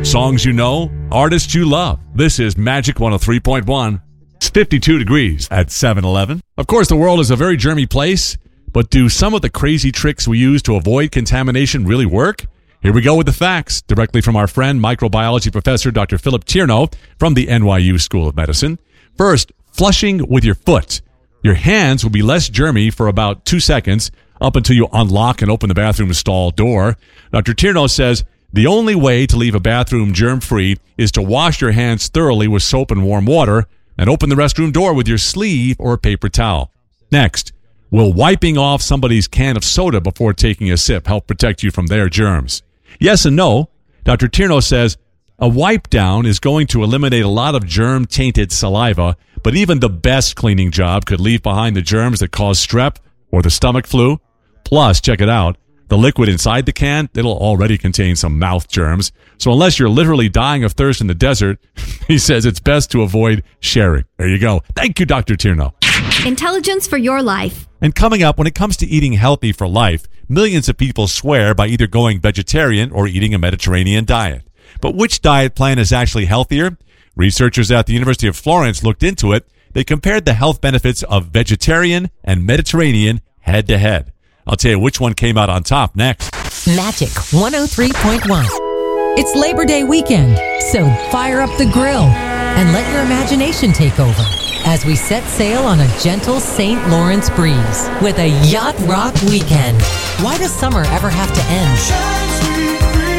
Songs you know, artists you love. This is Magic 103.1. It's 52 degrees at 7-Eleven. Of course, the world is a very germy place, but do some of the crazy tricks we use to avoid contamination really work? Here we go with the facts, directly from our friend, microbiology professor Dr. Philip Tierno from the NYU School of Medicine. First, flushing with your foot. Your hands will be less germy for about 2 seconds up until you unlock and open the bathroom stall door. Dr. Tierno says the only way to leave a bathroom germ-free is to wash your hands thoroughly with soap and warm water and open the restroom door with your sleeve or paper towel. Next, will wiping off somebody's can of soda before taking a sip help protect you from their germs? Yes and no. Dr. Tierno says a wipe down is going to eliminate a lot of germ-tainted saliva, but even the best cleaning job could leave behind the germs that cause strep or the stomach flu. Plus, check it out, the liquid inside the can, it'll already contain some mouth germs. So unless you're literally dying of thirst in the desert, he says it's best to avoid sharing. There you go. Thank you, Dr. Tierno. Intelligence for your life. And coming up, when it comes to eating healthy for life, millions of people swear by either going vegetarian or eating a Mediterranean diet. But which diet plan is actually healthier? Researchers at the University of Florence looked into it. They compared the health benefits of vegetarian and Mediterranean head to head. I'll tell you which one came out on top next. Magic 103.1. It's Labor Day weekend, so fire up the grill and let your imagination take over as we set sail on a gentle St. Lawrence breeze with a yacht rock weekend. Why does summer ever have to end?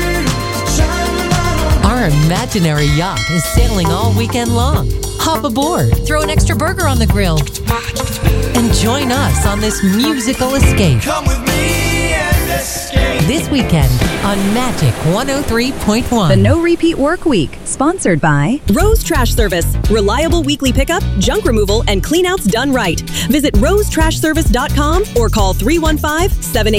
Our imaginary yacht is sailing all weekend long. Hop aboard, throw an extra burger on the grill, and join us on this musical escape. Come with me and escape. This weekend on Magic 103.1. The No Repeat Work Week, sponsored by Rose Trash Service. Reliable weekly pickup, junk removal, and cleanouts done right. Visit rosetrashservice.com or call 315-788